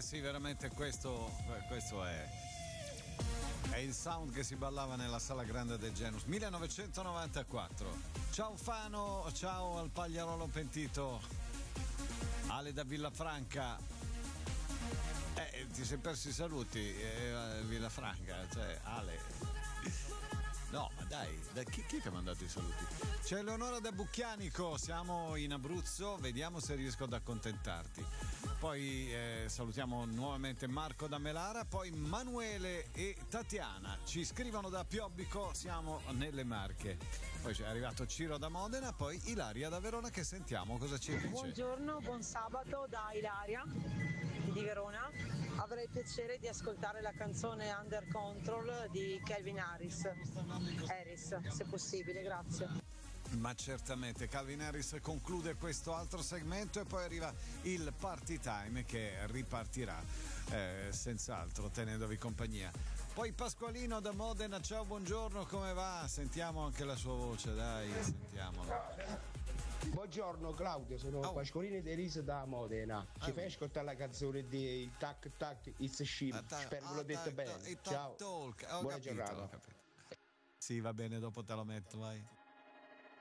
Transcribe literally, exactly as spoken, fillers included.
sì, veramente questo, questo è. È il sound che si ballava nella sala grande del Genus. millenovecentonovantaquattro. Ciao Fano, ciao al Pagliarolo Pentito. Ale da Villafranca. Eh, ti sei perso i saluti, eh, Villafranca, cioè Ale. No, ma dai, da chi, chi ti ha mandato i saluti? C'è Eleonora da Bucchianico, siamo in Abruzzo, vediamo se riesco ad accontentarti. Poi eh, salutiamo nuovamente Marco da Melara, poi Manuele e Tatiana ci scrivono da Piobbico, siamo nelle Marche. Poi è arrivato Ciro da Modena, poi Ilaria da Verona, che sentiamo cosa ci dice. Buongiorno, buon sabato da Ilaria di Verona. Avrei piacere di ascoltare la canzone Under Control di Calvin Harris, Harris, se possibile, grazie. Ma certamente, Calvin Harris conclude questo altro segmento e poi arriva il Party Time che ripartirà eh, senz'altro tenendovi compagnia. Poi Pasqualino da Modena, ciao, buongiorno, come va? Sentiamo anche la sua voce, dai, sentiamola. Buongiorno Claudio, sono oh. Pasqualino De Riso da Modena. Ci oh. fai ascoltare la canzone di Tac Tac It's a Ship? Ah, Spero ve l'ho ah, detto tac, bene. tac, Ciao. talk. Ho Buona capito, giornata. ho capito. Sì, va bene, dopo te lo metto, vai.